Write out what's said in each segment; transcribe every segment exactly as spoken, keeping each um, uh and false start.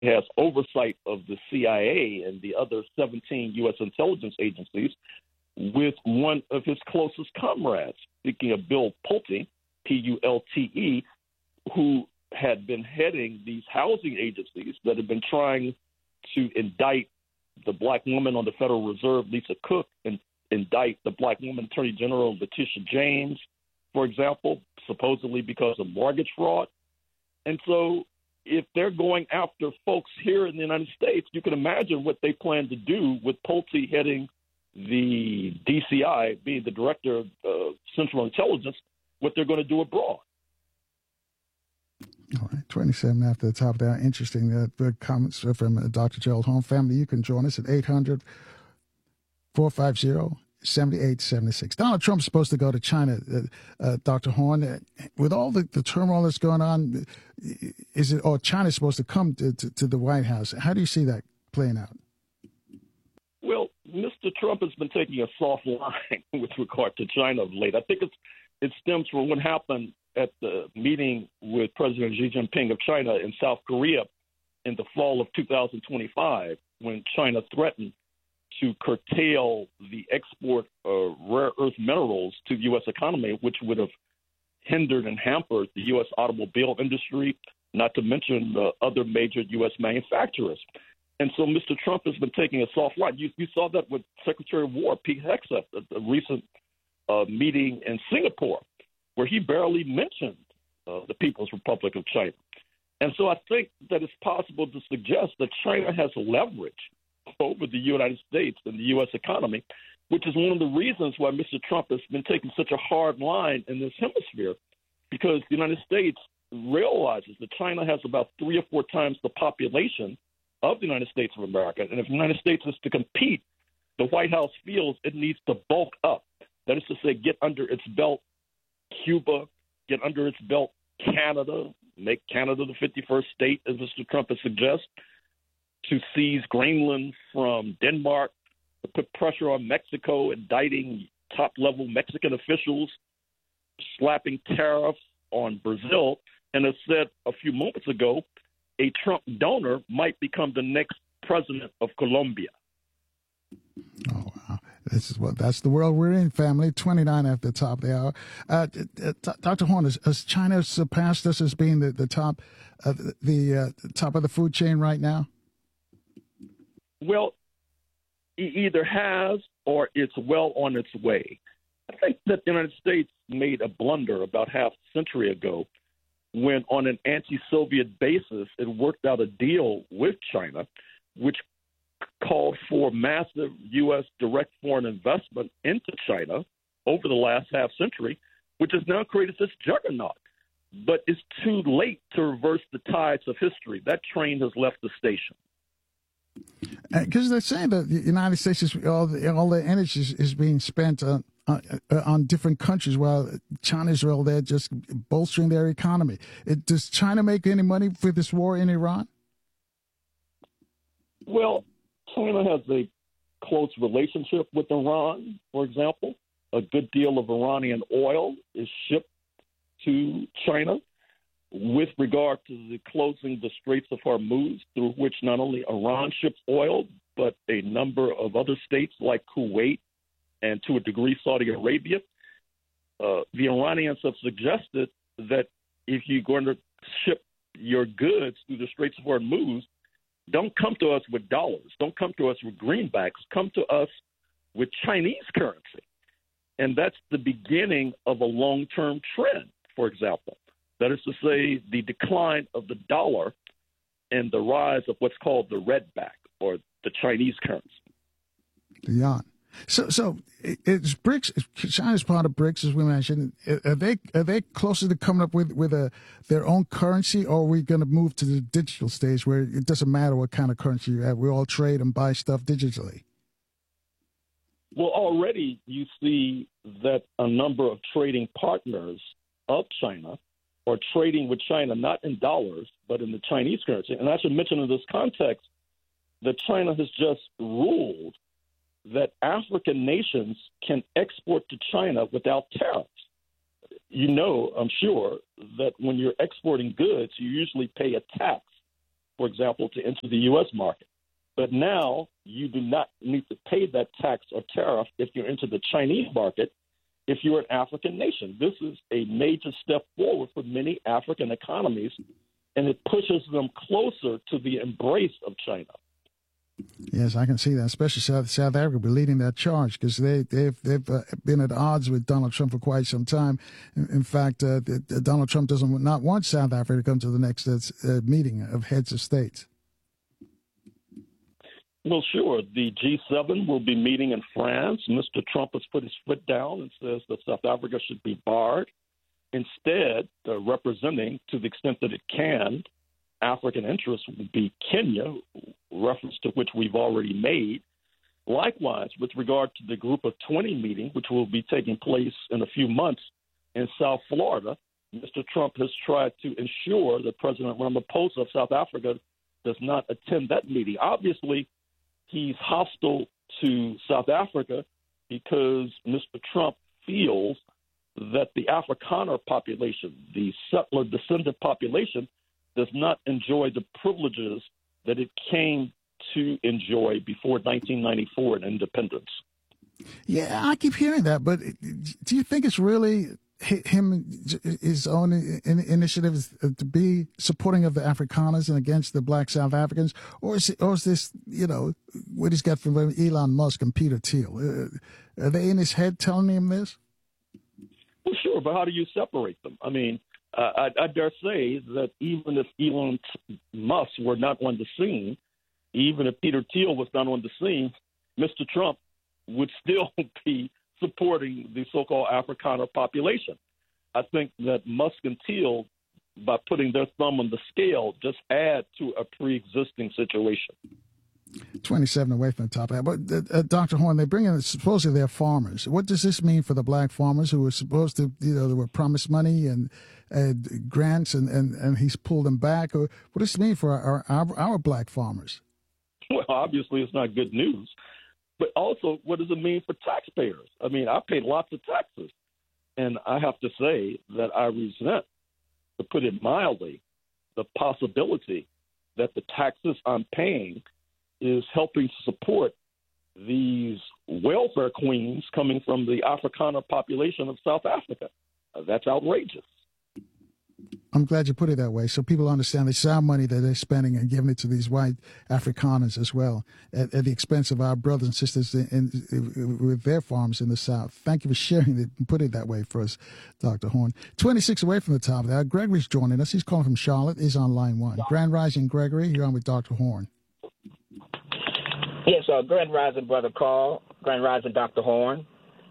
has oversight of the C I A and the other seventeen U S intelligence agencies with one of his closest comrades, speaking of Bill Pulte, P U L T E, who had been heading these housing agencies that had been trying to indict the black woman on the Federal Reserve, Lisa Cook, and indict the black woman Attorney General Letitia James, for example, supposedly because of mortgage fraud. And so if they're going after folks here in the United States, you can imagine what they plan to do with Pulte heading the D C I, being the Director of uh, Central Intelligence, what they're going to do abroad. All right, twenty-seven after the top there. Interesting uh, the comments from uh, Doctor Gerald Horne. Family, you can join us at eight hundred, four five zero, seven eight seven six. Donald Trump's supposed to go to China, uh, uh, Doctor Horne. Uh, with all the, the turmoil that's going on, is it, or China's supposed to come to, to, to the White House? How do you see that playing out? Well, Mister Trump has been taking a soft line with regard to China of late. I think it's, it stems from what happened at the meeting with President Xi Jinping of China in South Korea in the fall of two thousand twenty-five, when China threatened to curtail the export of rare earth minerals to the U S economy, which would have hindered and hampered the U S automobile industry, not to mention the other major U S manufacturers. And so Mister Trump has been taking a soft line. You, you saw that with Secretary of War Pete Hegseth at a recent uh, meeting in Singapore, where he barely mentioned uh, the People's Republic of China. And so I think that it's possible to suggest that China has leverage over the United States and the U S economy, which is one of the reasons why Mister Trump has been taking such a hard line in this hemisphere, because the United States realizes that China has about three or four times the population of the United States of America. And if the United States is to compete, the White House feels it needs to bulk up. That is to say, get under its belt Cuba, get under its belt Canada, make Canada the fifty-first state, as Mister Trump has suggested, to seize Greenland from Denmark, to put pressure on Mexico, indicting top-level Mexican officials, slapping tariffs on Brazil, and as said a few moments ago, a Trump donor might become the next president of Colombia. Oh, wow. This is what that's the world we're in, family. twenty-nine after the top of the hour. Uh, uh, Doctor Horne, has, has China surpassed us as being the, the top, uh, the uh, top of the food chain right now? Well, it either has or it's well on its way. I think that the United States made a blunder about half a century ago when, on an anti-Soviet basis, it worked out a deal with China, which called for massive U S direct foreign investment into China over the last half century, which has now created this juggernaut. But it's too late to reverse the tides of history. That train has left the station. Because they're saying that the United States is all the, all the energy is, is being spent on, on on different countries, while China's all there just bolstering their economy. It, does China make any money for this war in Iran? Well, China has a close relationship with Iran, for example. A good deal of Iranian oil is shipped to China. With regard to the closing the Straits of Hormuz, through which not only Iran ships oil, but a number of other states like Kuwait and to a degree Saudi Arabia, uh, the Iranians have suggested that if you're going to ship your goods through the Straits of Hormuz, don't come to us with dollars. Don't come to us with greenbacks. Come to us with Chinese currency. And that's the beginning of a long-term trend, for example. That is to say, the decline of the dollar and the rise of what's called the redback, or the Chinese currency. The yuan. So, so it's BRICS. China's part of BRICS, as we mentioned. Are they are they closer to coming up with with a their own currency, or are we going to move to the digital stage where it doesn't matter what kind of currency you have? We all trade and buy stuff digitally. Well, already you see that a number of trading partners of China are trading with China not in dollars, but in the Chinese currency. And I should mention in this context that China has just ruled that African nations can export to China without tariffs. You know, I'm sure, that when you're exporting goods, you usually pay a tax for example, to enter the U S market. But now you do not need to pay that tax or tariff if you're into the Chinese market if you're an African nation. This is a major step forward for many African economies, and it pushes them closer to the embrace of China. Yes, I can see that, especially South, South Africa be leading that charge because they, they've, they've uh, been at odds with Donald Trump for quite some time. In, in fact, uh, the, the Donald Trump doesn't not want South Africa to come to the next uh, meeting of heads of states. Well, sure. The G seven will be meeting in France. Mister Trump has put his foot down and says that South Africa should be barred. Instead, uh, representing, to the extent that it can, African interests would be Kenya, reference to which we've already made. Likewise, with regard to the Group of twenty meeting, which will be taking place in a few months in South Florida, Mister Trump has tried to ensure that President Ramaphosa of South Africa does not attend that meeting. Obviously, he's hostile to South Africa because Mister Trump feels that the Afrikaner population, the settler descendant population, does not enjoy the privileges that it came to enjoy before nineteen ninety-four and independence. Yeah, I keep hearing that, but do you think it's really him, his own initiatives to be supporting of the Afrikaners and against the black South Africans, or is, or is this, you know, what he's got from Elon Musk and Peter Thiel? Are they in his head telling him this? Well, sure, but how do you separate them? I mean, uh, I, I dare say that even if Elon Musk were not on the scene, even if Peter Thiel was not on the scene, Mister Trump would still be supporting the so-called Afrikaner population. I think that Musk and Thiel, by putting their thumb on the scale, just add to a pre-existing situation. twenty-seven away from the top. But uh, uh, Doctor Horne, they bring in, supposedly they're farmers. What does this mean for the black farmers who were supposed to, you know, they were promised money and, and grants, and, and, and he's pulled them back? Or what does this mean for our, our, our black farmers? Well, obviously it's not good news. But also, what does it mean for taxpayers? I mean, I pay lots of taxes, and I have to say that I resent, to put it mildly, the possibility that the taxes I'm paying is helping to support these welfare queens coming from the Afrikaner population of South Africa. Uh, that's outrageous. I'm glad you put it that way, so people understand it's our money that they're spending and giving it to these white Afrikaners as well, at, at the expense of our brothers and sisters in, in, with their farms in the South. Thank you for sharing it and put it that way for us, Doctor Horne. twenty-six away from the top of that, Gregory's joining us. He's calling from Charlotte. He's on line one. Grand Rising, Gregory. You're on with Doctor Horne. Yes, uh, Grand Rising, Brother Carl. Grand Rising, Doctor Horne.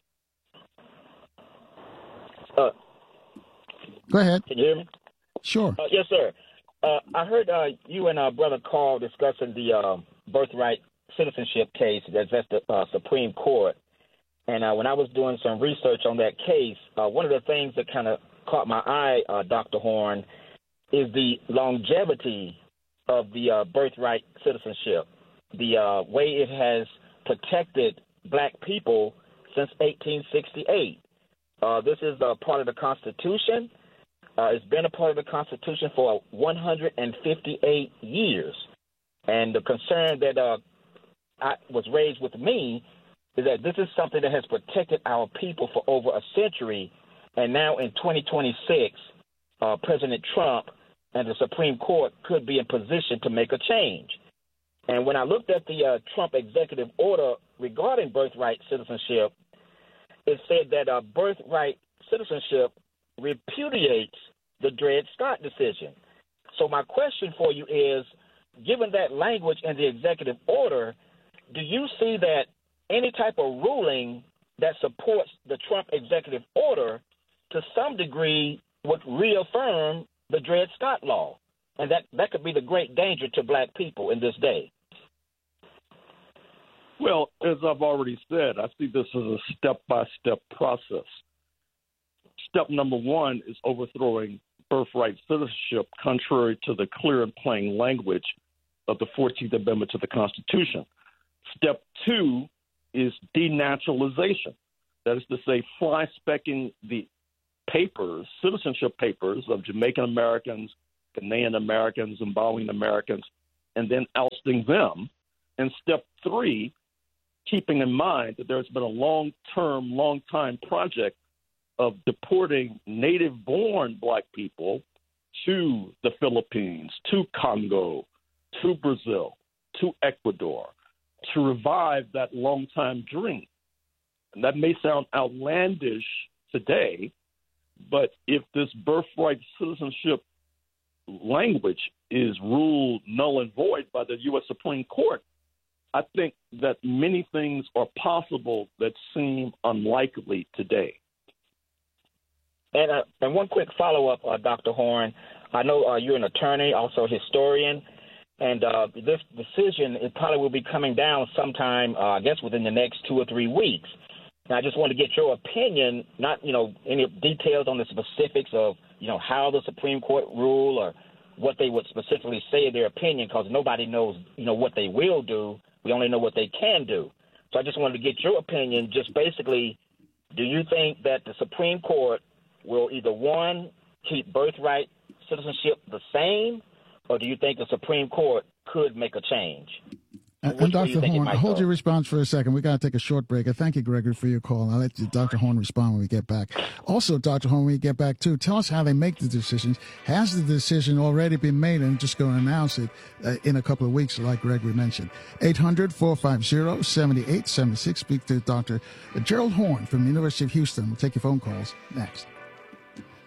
Uh, Go ahead. Can you hear me? Sure. Uh, yes, sir. Uh, I heard uh, you and uh, Brother Carl discussing the uh, birthright citizenship case that's at the uh, Supreme Court. And uh, when I was doing some research on that case, uh, one of the things that kind of caught my eye, uh, Doctor Horne, is the longevity of the uh, birthright citizenship, the uh, way it has protected black people since eighteen sixty-eight. Uh, this is a part of the Constitution. Uh, it's been a part of the Constitution for one hundred fifty-eight years. And the concern that uh, I, was raised with me is that this is something that has protected our people for over a century. And now in twenty twenty-six, uh, President Trump and the Supreme Court could be in position to make a change. And when I looked at the uh, Trump executive order regarding birthright citizenship, it said that uh, birthright citizenship repudiates the Dred Scott decision. So my question for you is, given that language in the executive order, do you see that any type of ruling that supports the Trump executive order to some degree would reaffirm the Dred Scott law? And that, that could be the great danger to black people in this day. Well, as I've already said, I see this as a step-by-step process. Step number one is overthrowing birthright citizenship contrary to the clear and plain language of the fourteenth Amendment to the Constitution. Step two is denaturalization. That is to say, fly-specking the papers, citizenship papers of Jamaican Americans, Ghanaian Americans, Zimbabwean Americans and then ousting them. And step three, keeping in mind that there's been a long-term, long-time project of deporting native-born black people to the Philippines, to Congo, to Brazil, to Ecuador, to revive that long-time dream. And that may sound outlandish today, but if this birthright citizenship language is ruled null and void by the U S Supreme Court, I think that many things are possible that seem unlikely today. And uh, and one quick follow-up, uh, Doctor Horne. I know uh, you're an attorney, also a historian, and uh, this decision, it probably will be coming down sometime, uh, I guess, within the next two or three weeks. And I just want to get your opinion, not, you know, any details on the specifics of, you know, how the Supreme Court rule or what they would specifically say in their opinion, because nobody knows, you know, what they will do. We only know what they can do. So I just wanted to get your opinion, just basically, do you think that the Supreme Court will either, one, keep birthright citizenship the same, or do you think the Supreme Court could make a change? And, and Doctor Horne, hold go? your response for a second. We got to take a short break. I thank you, Gregory, for your call. I'll let you, Doctor Horne respond when we get back. Also, Doctor Horne, when we get back, too, tell us how they make the decisions. Has the decision already been made and just going to announce it uh, in a couple of weeks, like Gregory mentioned? eight hundred, four five zero, seven eight seven six. Speak to Doctor Gerald Horne from the University of Houston. We'll take your phone calls next.